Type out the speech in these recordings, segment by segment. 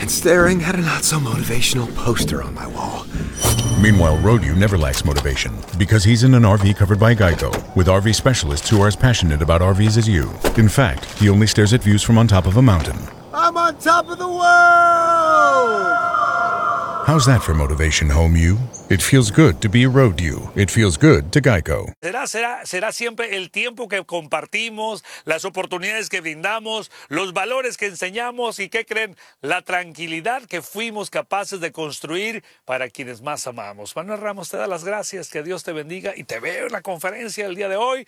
and staring at a not-so-motivational poster on my wall. Meanwhile, Rodeo never lacks motivation because he's in an RV covered by Geico with RV specialists who are as passionate about RVs as you. In fact, he only stares at views from on top of a mountain. I'm on top of the world! How's that for motivation, home you? It feels good to be Road You. It feels good to Geico. Será siempre el tiempo que compartimos, las oportunidades que brindamos, los valores que enseñamos y, ¿qué creen? La tranquilidad que fuimos capaces de construir para quienes más amamos. Manuel Ramos te da las gracias, que Dios te bendiga y te veo en la conferencia el día de hoy.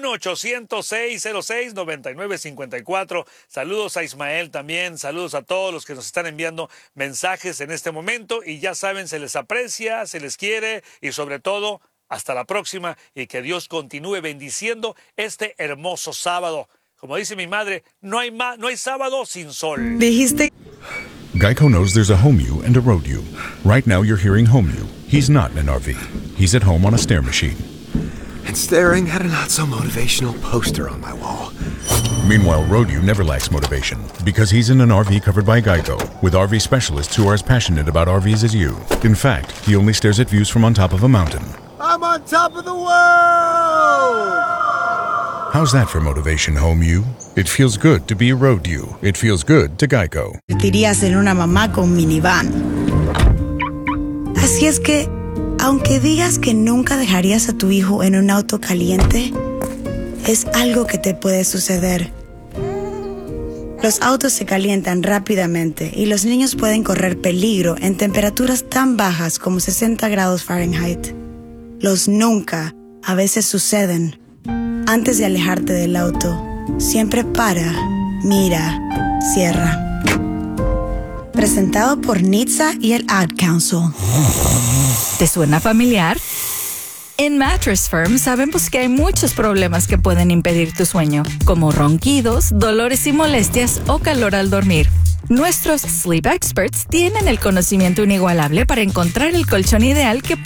1-800-606-9954. Saludos a Ismael también, saludos a todos los que nos están enviando mensajes en este momento y ya saben, se les aprecia, se les quiere y sobre todo, hasta la próxima y que Dios continúe bendiciendo este hermoso sábado. Como dice mi madre, no hay sábado sin sol. Dijiste. Geico knows there's a home you and a road you. Right now you're hearing home you. He's not in an RV. He's at home on a stair machine. And staring at a not-so-motivational poster on my wall. Meanwhile, Road You never lacks motivation because he's in an RV covered by Geico with RV specialists who are as passionate about RVs as you. In fact, he only stares at views from on top of a mountain. I'm on top of the world! How's that for motivation, home you? It feels good to be Road You. It feels good to Geico. Convertirías en una mamá con minivan. Así es que, aunque digas que nunca dejarías a tu hijo en un auto caliente, es algo que te puede suceder. Los autos se calientan rápidamente y los niños pueden correr peligro en temperaturas tan bajas como 60 grados Fahrenheit. Los nunca a veces suceden. Antes de alejarte del auto, siempre para, mira, cierra. Presentado por NHTSA y el Ad Council. ¿Te suena familiar? En Mattress Firm sabemos que hay muchos problemas que pueden impedir tu sueño, como ronquidos, dolores y molestias o calor al dormir. Nuestros Sleep Experts tienen el conocimiento inigualable para encontrar el colchón ideal que